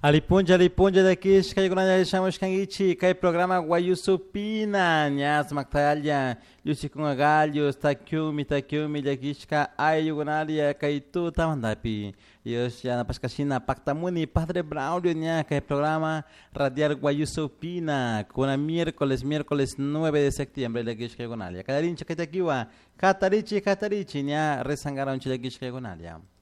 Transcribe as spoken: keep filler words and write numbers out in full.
Alipunja, alipunja daqui, kay kunanya chamamos kangichi, kay programa Guayusupina, nyas maktalya, yusi kung agalyo, takyumi, takyumi, yakishka, ay yugunalia, kay tu tamandapi. Yos ya napaskasina, pactamuni, Padre Braulio, nya, kay programa Radial Guayusupina, kuna miércoles, miércoles nueve de septiembre, yakishka yugunalia. Kadarincha kay takiwa, katarichi, katarichi, nya, resangaron chilakishka yugunalia.